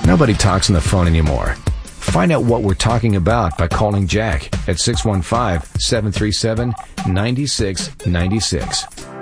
Nobody talks on the phone anymore. Find out what we're talking about by calling Jack at 615-737-9696.